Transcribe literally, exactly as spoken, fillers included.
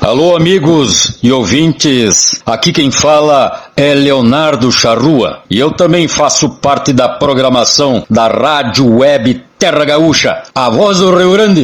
Alô, amigos e ouvintes, aqui quem fala é Leonardo Charrua e eu também faço parte da programação da Rádio Web Terra Gaúcha, a voz do Rio Grande.